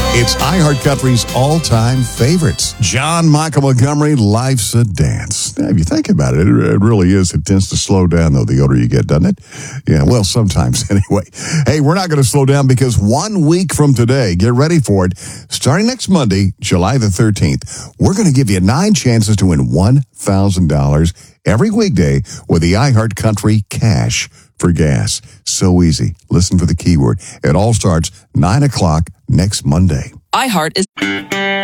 It's iHeartCountry's all-time favorites. John Michael Montgomery, Life's a Dance. Now, if you think about it, it really is. It tends to slow down, though, the older you get, doesn't it? Yeah, well, sometimes anyway. Hey, we're not going to slow down because 1 week from today, get ready for it, starting next Monday, July the 13th, we're going to give you 9 chances to win $1,000 every weekday with the iHeartCountry Cash for Gas. So easy. Listen for the keyword. It all starts 9 o'clock next Monday. iHeart is